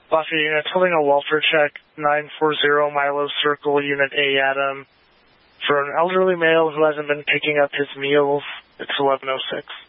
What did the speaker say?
Lafayette Unit, holding a welfare check, 940 Milo Circle, Unit A Adam, for an elderly male who hasn't been picking up his meals. It's 11:06.